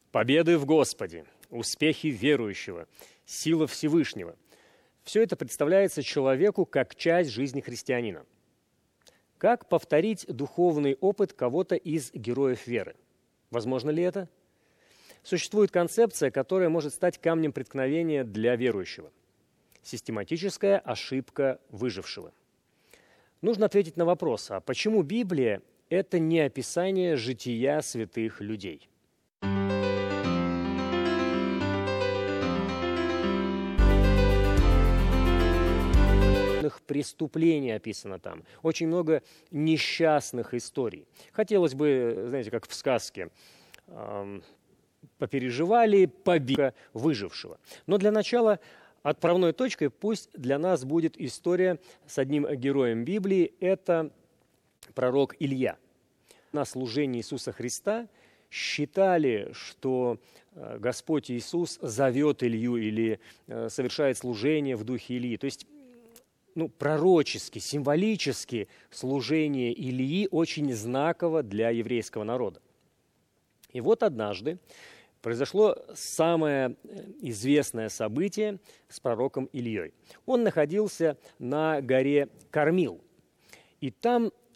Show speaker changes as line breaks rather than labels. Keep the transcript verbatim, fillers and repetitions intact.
победы в Господе, успехи верующего, сила Всевышнего. Все это представляется человеку как часть жизни христианина. Как повторить духовный опыт кого-то из героев веры? Возможно ли это? Существует концепция, которая может стать камнем преткновения для верующего. Систематическая ошибка выжившего. Нужно ответить на вопрос, а почему Библия – это не описание жития святых людей? Преступлений описано там, очень много несчастных историй. Хотелось бы, знаете, как в сказке, эм, попереживали побега выжившего. Но для начала отправной точкой пусть для нас будет история с одним героем Библии, это пророк Илья. На служении Иисуса Христа считали, что Господь Иисус зовет Илью или совершает служение в духе Ильи. То есть ну, пророчески, символически служение Илии очень знаково для еврейского народа. И вот однажды произошло самое известное событие с пророком Ильей. Он находился на горе Кармил, и там